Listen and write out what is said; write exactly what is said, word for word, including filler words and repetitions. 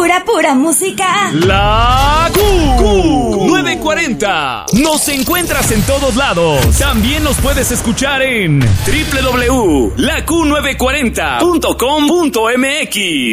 Pura, pura música. La Q novecientos cuarenta. Nos encuentras en todos lados. También nos puedes escuchar en doble u doble u doble u punto la q novecientos cuarenta punto com punto m x.